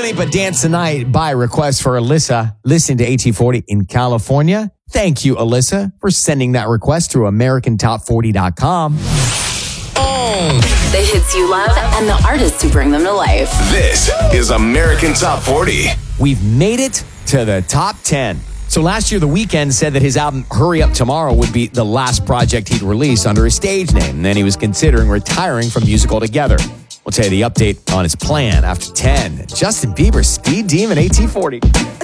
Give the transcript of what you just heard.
Lipa Dance Tonight by request for Alyssa. Listen to AT40 in California. Thank you, Alyssa, for sending that request through AmericanTop40.com. The hits you love and the artists who bring them to life. This is American Top 40. We've made it to the top 10. So last year, The Weeknd said that his album Hurry Up Tomorrow would be the last project he'd release under his stage name. And then he was considering retiring from music altogether. We'll tell you the update on his plan after 10. Justin Bieber, Speed Demon, AT40.